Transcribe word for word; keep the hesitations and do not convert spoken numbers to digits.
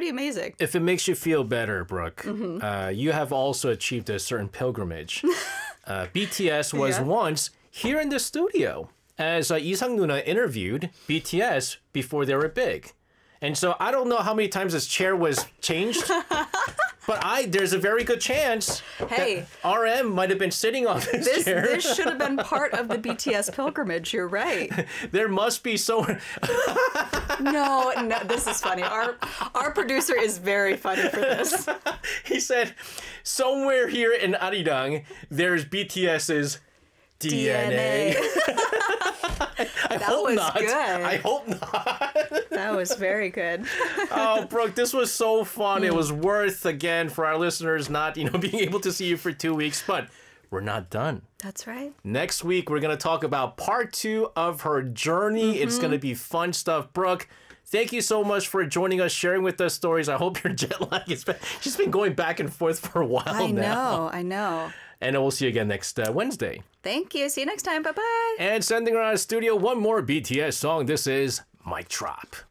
pretty amazing. If it makes you feel better, Brooke, Mm-hmm. uh, you have also achieved a certain pilgrimage. uh, B T S was Yeah. once here in the studio as uh, Isang Nuna interviewed B T S before they were big. And so I don't know how many times this chair was changed, but I there's a very good chance Hey. that R M might have been sitting on this, This, chair. this should have been part of the B T S pilgrimage. You're right. There must be someone. No, no, this is funny. Our our producer is very funny for this. He said, somewhere here in Arirang, there's BTS's D N A. D N A. I That hope was not. good. I hope not. That was very good. Oh, Brooke, this was so fun. It was worth, again, for our listeners not, you know, being able to see you for two weeks, but we're not done. That's right. Next week, we're going to talk about part two of her journey. Mm-hmm. It's going to be fun stuff. Brooke, thank you so much for joining us, sharing with us stories. I hope your jet lag is been, she's been going back and forth for a while I now. know, I know. And we'll see you again next uh, Wednesday. Thank you. See you next time. Bye-bye. And sending her out of the studio, one more B T S song. This is Mic Drop.